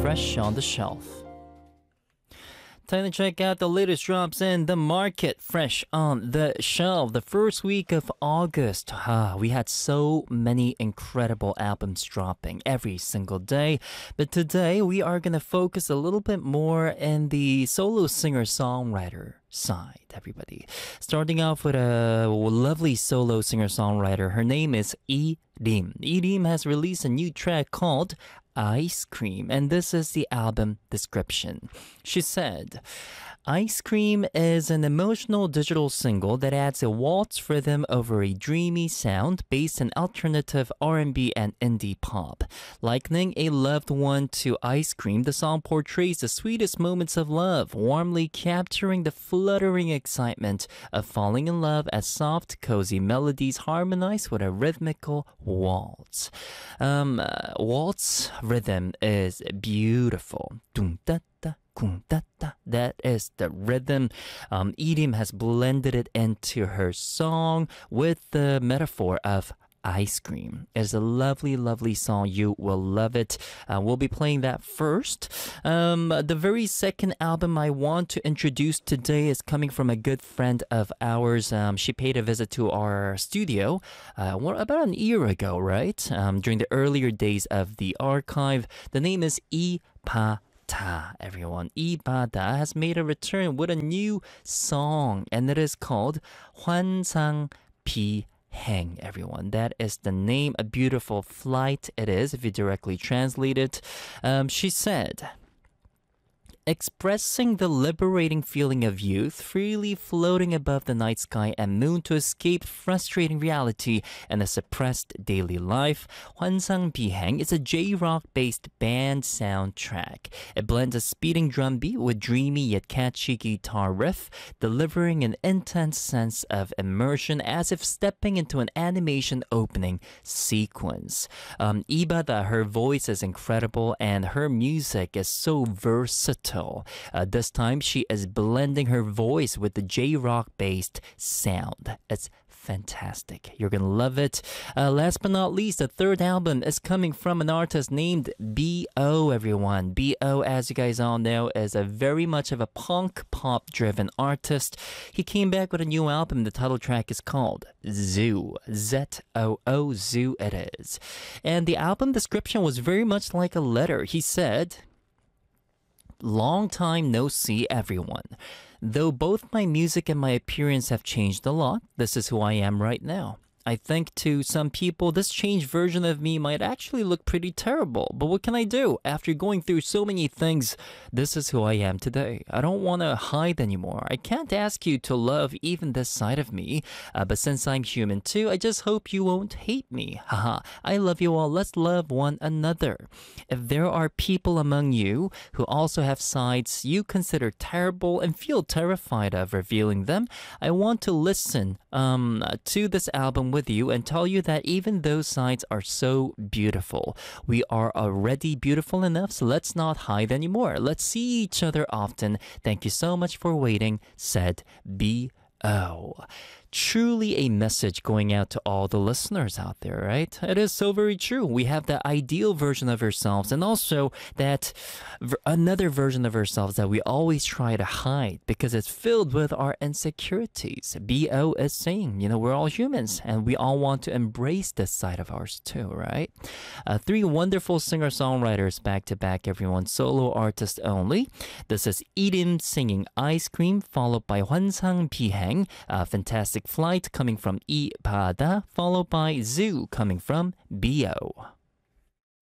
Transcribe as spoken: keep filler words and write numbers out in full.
fresh on the shelf. Time to check out the latest drops in the market, fresh on the shelf. The first week of August, ah, we had so many incredible albums dropping every single day. But today, we are going to focus a little bit more in the solo singer-songwriter side, everybody. Starting off with a lovely solo singer-songwriter. Her name is Lee Rim. Lee Rim has released a new track called Ice Cream, and this is the album description. She said, Ice Cream is an emotional digital single that adds a waltz rhythm over a dreamy sound based on alternative R and B and indie pop. Likening a loved one to ice cream, the song portrays the sweetest moments of love, warmly capturing the fluttering excitement of falling in love as soft, cozy melodies harmonize with a rhythmical waltz. Um, uh, waltz rhythm is beautiful. Dum da da. That is the rhythm. Um, Lee Rim has blended it into her song with the metaphor of ice cream. It's a lovely, lovely song. You will love it. Uh, we'll be playing that first. Um, the very second album I want to introduce today is coming from a good friend of ours. Um, she paid a visit to our studio uh, about an year ago, right? Um, during the earlier days of the archive. The name is Lee Pa Ta, everyone. Lee Pa Ta has made a return with a new song, and it is called 환상 비행, everyone. That is the name. A beautiful flight it is, if you directly translate it. Um, she said, expressing the liberating feeling of youth, freely floating above the night sky and moon to escape frustrating reality and a suppressed daily life, 환상 비행 is a J-rock-based band soundtrack. It blends a speeding drum beat with dreamy yet catchy guitar riff, delivering an intense sense of immersion as if stepping into an animation opening sequence. Um, Lee Pa Ta, her voice is incredible and her music is so versatile. Uh, this time, she is blending her voice with the J-rock based sound. It's fantastic. You're gonna love it. Uh, last but not least, the third album is coming from an artist named B O, everyone. B O, as you guys all know, is a very much of a punk pop driven artist. He came back with a new album. The title track is called Zoo. Z O O, Zoo it is. And the album description was very much like a letter. He said, long time no see, everyone. Though both my music and my appearance have changed a lot, this is who I am right now. I think to some people, this changed version of me might actually look pretty terrible. But what can I do? After going through so many things, this is who I am today. I don't want to hide anymore. I can't ask you to love even this side of me. Uh, but since I'm human too, I just hope you won't hate me. Haha, I love you all. Let's love one another. If there are people among you who also have sides you consider terrible and feel terrified of revealing them, I want to listen um, to this album with you and tell you that even those sides are so beautiful. We are already beautiful enough, so let's not hide anymore. Let's see each other often. Thank you so much for waiting, said B O. Truly a message going out to all the listeners out there, right? It is so very true. We have the ideal version of ourselves and also that v- another version of ourselves that we always try to hide because it's filled with our insecurities. B O is saying, you know, we're all humans and we all want to embrace this side of ours too, right? Uh, three wonderful singer-songwriters back to back, everyone. Solo artist only. This is Lee Rim singing Ice Cream, followed by 환상 비행, a fantastic flight coming from Lee Pa Ta, followed by Zoo coming from B O.